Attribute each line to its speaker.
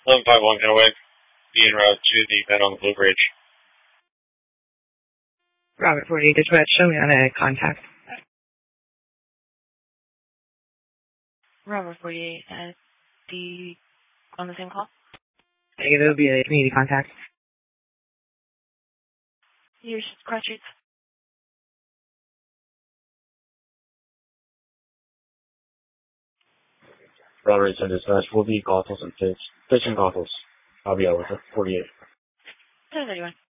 Speaker 1: 1151 Getaway, be en route to the event on the Blue Bridge.
Speaker 2: Robert 48 Dispatch, show me on a contact.
Speaker 3: Robert 48, on the same call?
Speaker 2: Negative, it'll be a community contact.
Speaker 3: Here's Cross Streets.
Speaker 1: Robert 8 Dispatch, will be goggles and fish. Fishing goggles. I'll be out with it. 48.
Speaker 3: 1031.